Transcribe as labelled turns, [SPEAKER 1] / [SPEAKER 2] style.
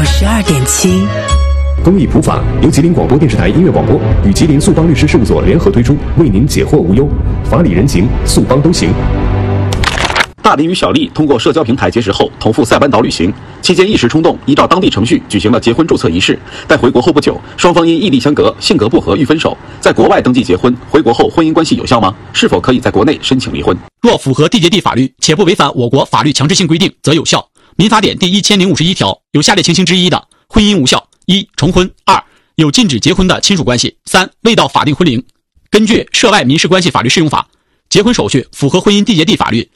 [SPEAKER 1] 92.7。
[SPEAKER 2] 公益普法由吉林广播电视台音乐广播与吉林速邦律师事务所联合推出，为您解惑无忧，法理人情，速邦都行。
[SPEAKER 3] 大林与小丽通过社交平台结识后，同赴塞班岛旅行，期间一时冲动，依照当地程序举行了结婚注册仪式。但回国后不久，双方因异地相隔、性格不合欲分手。在国外登记结婚，回国后婚姻关系有效吗？是否可以在国内申请离婚？
[SPEAKER 4] 若符合缔结地法律，且不违反我国法律强制性规定，则有效。民法典第1051条有下列情形之一的，婚姻无效：一、重婚；二、有禁止结婚的亲属关系；三、未到法定婚龄。根据涉外民事关系法律适用法，结婚手续符合婚姻缔结地法律，